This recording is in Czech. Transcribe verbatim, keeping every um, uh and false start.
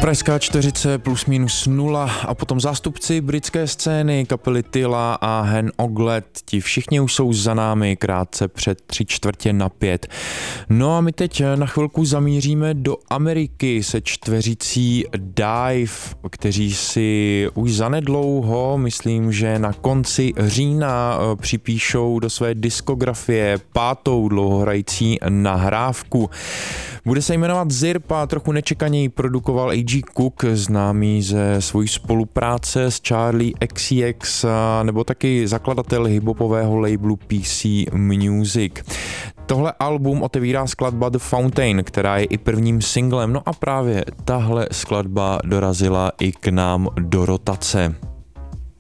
Pražská čtveřice plus minus nula a potom zástupci britské scény kapely Tyla a Hen Oglet, ti všichni už jsou za námi krátce před tři čtvrtě na pět. No a my teď na chvilku zamíříme do Ameriky se čtveřicí Dive, kteří si už zanedlouho, myslím, že na konci října připíšou do své diskografie pátou dlouhohrající nahrávku. Bude se jmenovat Zirp a trochu nečekaně ji produkoval A G Cook, známý ze svojí spolupráce s Charlie X C X, nebo taky zakladatel hiphopového labelu P C Music. Tohle album otevírá skladba The Fountain, která je i prvním singlem, no a právě tahle skladba dorazila i k nám do rotace.